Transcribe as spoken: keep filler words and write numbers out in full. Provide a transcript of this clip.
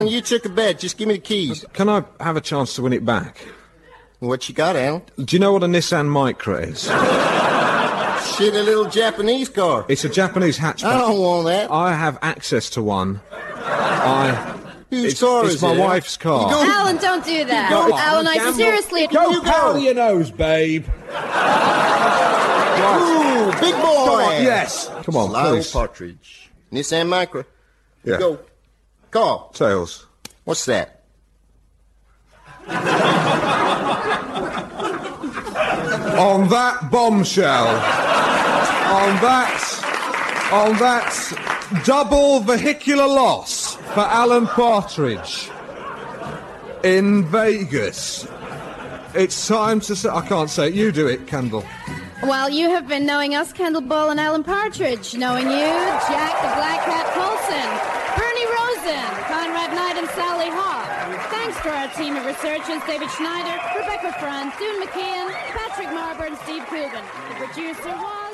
you took a bet. Just give me the keys. Can I have a chance to win it back? What you got, Alan? Do you know what a Nissan Micra is? Shit, a little Japanese car. It's a Japanese hatchback. I don't want that. I have access to one. I... Whose it's, car it's is my it? wife's car. Go- Alan, don't do that. Go- Alan, I Gamble. seriously... Go You go. powder your nose, babe. Ooh, big boy. Come on, yes. Come on, Lyle please. Partridge. Nissan Micra. Yeah. Go. Call. Tails. What's that? On that bombshell. on that... On that double vehicular loss for Alan Partridge in Vegas. It's time to say... I can't say it. You do it, Kendall. Well, you have been knowing us, Kendall Bull and Alan Partridge. Knowing you, Jack the Black Cat Colson, Bernie Rosen, Conrad Knight and Sally Hawk. Thanks to our team of researchers, David Schneider, Rebecca Franz, Dune McKeon, Patrick Marber and Steve Coogan. The producer was...